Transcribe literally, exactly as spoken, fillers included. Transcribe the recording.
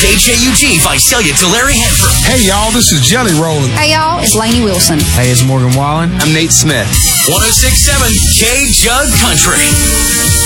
K J U G, Visalia, Tulare, Hanford. Hey, y'all, this is Jelly Rollin'. Hey, y'all, it's Lainey Wilson. Hey, it's Morgan Wallen. I'm Nate Smith. one oh six point seven K Jug Country.